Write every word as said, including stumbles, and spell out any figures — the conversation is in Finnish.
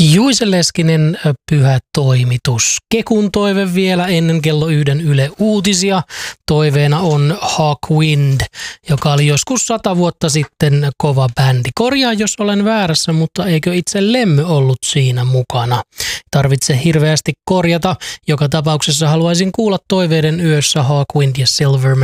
Juise Leskinen, Pyhä toimitus. Kekun toive vielä ennen kello yhden Yle Uutisia. Toiveena on Hawkwind, joka oli joskus sata vuotta sitten kova bändi. Korjaa, jos olen väärässä, mutta eikö itse Lemmy ollut siinä mukana? Tarvitse hirveästi korjata. Joka tapauksessa haluaisin kuulla toiveiden yössä Hawkwind ja Silverman